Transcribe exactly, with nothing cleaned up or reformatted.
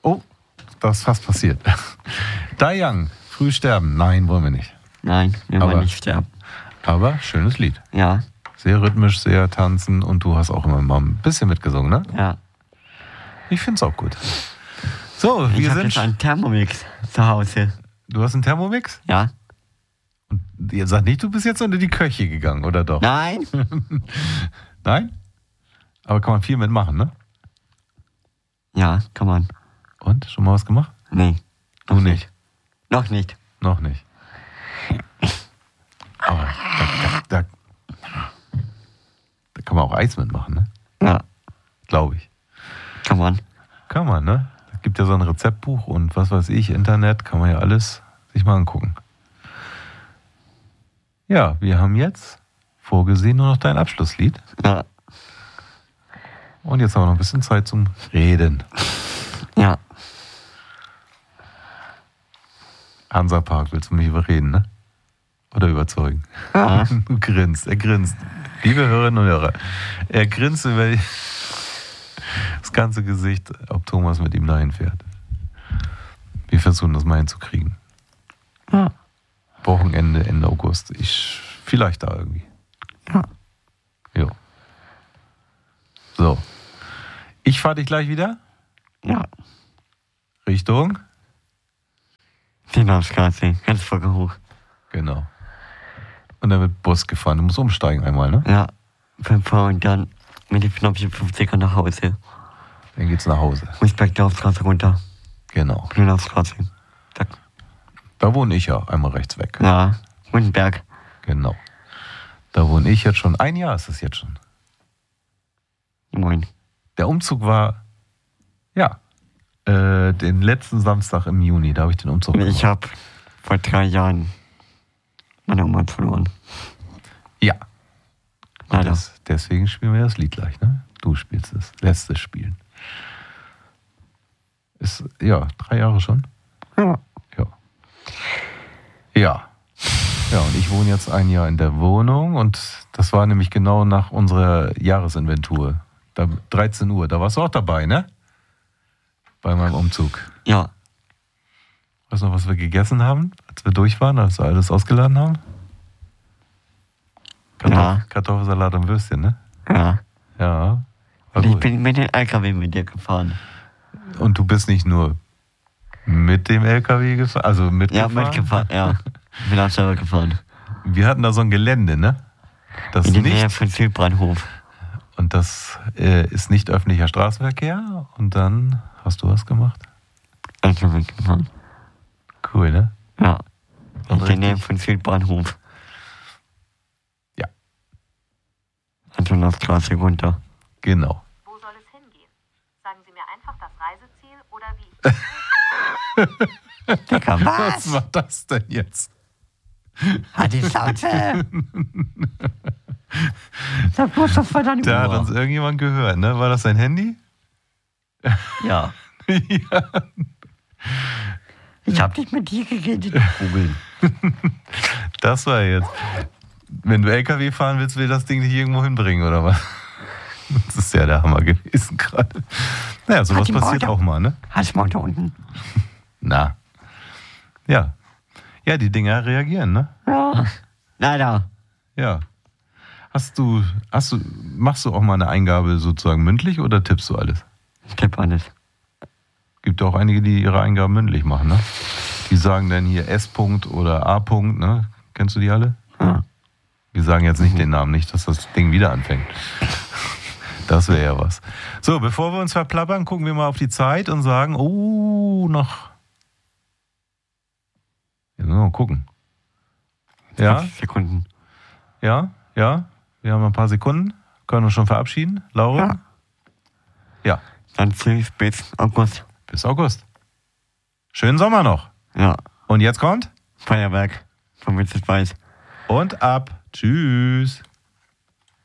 Oh, das ist fast passiert. Die Young, früh sterben. Nein, wollen wir nicht. Nein, wir wollen Aber- nicht sterben. Aber schönes Lied. Ja, Sehr rhythmisch, sehr tanzen und du hast auch immer mal ein bisschen mitgesungen, ne? ja. Ich find's auch gut. So, Ich wir habe sind... jetzt einen Thermomix zu Hause. Du hast einen Thermomix? Ja? Und ihr sagt nicht, du bist jetzt unter die Köche gegangen, oder doch? Nein? Nein? Aber kann man viel mitmachen, ne? Ja, kann man. Und? Schon mal was gemacht? Nee. Du noch nicht. Noch nicht. Noch nicht. Aber da, da, da, da kann man auch Eis mitmachen, ne? Ja, Glaube ich. kann man. Kann man, ne? Es gibt ja so ein Rezeptbuch und was weiß ich, Internet, kann man ja alles sich mal angucken. Ja, wir haben jetzt vorgesehen nur noch dein Abschlusslied. Ja. Und jetzt haben wir noch ein bisschen Zeit zum Reden. Ja. Hansapark, willst du mich überreden, ne? Oder überzeugen? Ja. Du grinst, er grinst. Liebe Hörerinnen und Hörer, er grinst über die- das ganze Gesicht, ob Thomas mit ihm dahin fährt. Wir versuchen das mal hinzukriegen. Ja. Wochenende, Ende August. Ich, vielleicht da irgendwie. Ja. Jo. So. Ich fahre dich gleich wieder. Ja. Richtung. Seelandstraße, ganz voll hoch. Genau. Und dann wird Bus gefahren. Du musst umsteigen einmal, ne? Ja. fünf Uhr und dann mit den fünfzig nach Hause. Dann geht's nach Hause. Muss Bergdorfstraße runter. Genau. Grünlaufstraße. Zack. Da wohne ich ja einmal rechts weg. Ja. Rundenberg. Genau. Da wohne ich jetzt schon. Ein Jahr ist es jetzt schon. Moin. Der Umzug war, ja, äh, den letzten Samstag im Juni. Da habe ich den Umzug Ich gemacht. habe vor drei Jahren meine Oma verloren. Ja. Und Leider. das, deswegen spielen wir das Lied gleich, ne? Du spielst es. Lässt es spielen. Ist, ja, drei Jahre schon. Ja. Ja. Ja. Ja, und ich wohne jetzt ein Jahr in der Wohnung und das war nämlich genau nach unserer Jahresinventur. Da, dreizehn Uhr, da warst du auch dabei, ne? Bei meinem Umzug. Ja. Weißt du noch, was wir gegessen haben, als wir durch waren, als wir alles ausgeladen haben? Kartoff- Ja. Kartoffelsalat und Würstchen, ne? Ja. Ja. War Und ich gut. bin mit dem L K W mit dir gefahren. Und du bist nicht nur mit dem L K W gefahren, also mitgefahren? Ja, mitgefahren, ja. Ich bin auch selber gefahren. Wir hatten da so ein Gelände, ne? Das In der nicht, Nähe von Südbahnhof. und das äh, ist nicht öffentlicher Straßenverkehr. Und dann hast du was gemacht? L K W gefahren. Cool, ne? Ja. Und In der Nähe richtig- von Südbahnhof. Ja. Also nach Straße runter. Genau. Wo soll es hingehen? Sagen Sie mir einfach das Reiseziel oder wie? Digga, Was was? war das denn jetzt? Hat die Schnauze. Sag bloß, das war deine Da hat uns Uhr. irgendjemand gehört, ne? War das sein Handy? Ja. Ja. Ich hab nicht mit dir geredet, du Kugel. Das war jetzt. Wenn du L K W fahren willst, will das Ding dich irgendwo hinbringen, oder was? Das ist ja der Hammer gewesen gerade. Naja, sowas Hat die passiert Mauer- auch mal, ne? Hast du mal da unten? Na. Ja. Ja, die Dinger reagieren, ne? Ja. Leider. Ja. Hast du, hast du, machst du auch mal eine Eingabe sozusagen mündlich oder tippst du alles? Ich tippe alles. Gibt ja auch einige, die ihre Eingaben mündlich machen, ne? Die sagen dann hier S-Punkt oder A-Punkt, ne? Kennst du die alle? Ja. Wir sagen jetzt nicht den Namen, nicht, dass das Ding wieder anfängt. Das wäre ja was. So, bevor wir uns verplappern, gucken wir mal auf die Zeit und sagen, oh, noch. Jetzt müssen wir mal gucken. Ja, fünf Sekunden. ja, ja. Wir haben noch ein paar Sekunden. Können uns schon verabschieden. Laura? Ja. Ja, Dann tschüss bis August. bis August. Schönen Sommer noch. Ja. Und jetzt kommt? Feuerwerk. Von Witzes Weiß. Und ab. Tschüss.